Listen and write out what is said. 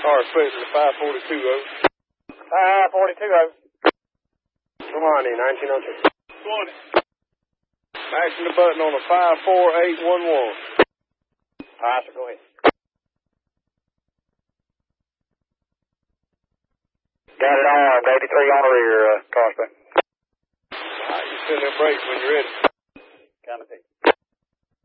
Car split to 542 over. 542 over. Come on in, 1902. 20. Action the button on a 54811. Alright, sir, go ahead. Got it on, 83 on the rear, Carson. Alright, you send them brakes when you're ready. Kind of